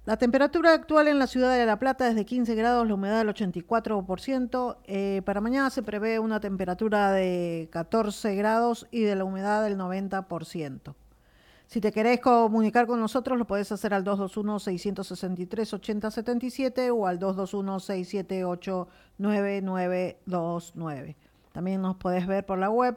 La temperatura actual en la ciudad de La Plata es de 15 grados, la humedad del 84%. Para mañana se prevé una temperatura de 14 grados y de la humedad del 90%. Si te querés comunicar con nosotros, lo podés hacer al 221-663-8077 o al 221-678-9929. También nos podés ver por la web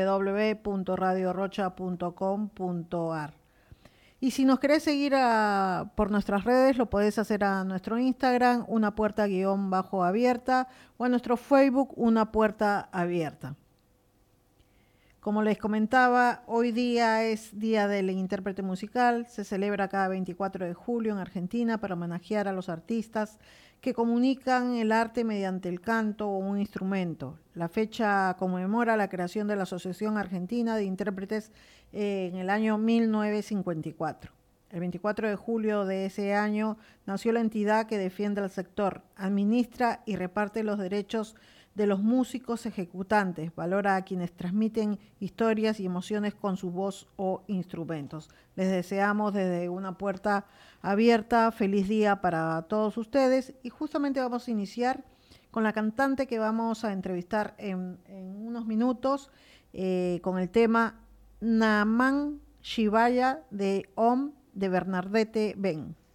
www.radiorocha.com.ar. Y si nos querés seguir por nuestras redes, lo podés hacer a nuestro Instagram, una puerta guión bajo abierta, o a nuestro Facebook, una puerta abierta. Como les comentaba, hoy día es Día del Intérprete Musical, se celebra cada 24 de julio en Argentina para homenajear a los artistas que comunican el arte mediante el canto o un instrumento. La fecha conmemora la creación de la Asociación Argentina de Intérpretes en el año 1954. El 24 de julio de ese año nació la entidad que defiende al sector, administra y reparte los derechos de los músicos ejecutantes, valora a quienes transmiten historias y emociones con su voz o instrumentos. Les deseamos desde una puerta abierta, feliz día para todos ustedes y justamente vamos a iniciar con la cantante que vamos a entrevistar en unos minutos con el tema Naman Shivaya de Om de Bernadette Ben.